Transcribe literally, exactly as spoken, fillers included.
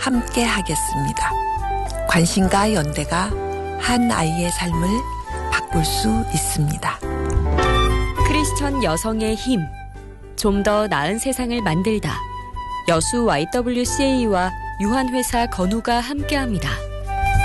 함께 하겠습니다. 관심과 연대가 한 아이의 삶을 바꿀 수 있습니다. 크리스천 여성의 힘, 좀 더 나은 세상을 만들다. 여수 와이더블유씨에이와 유한회사 건우가 함께합니다.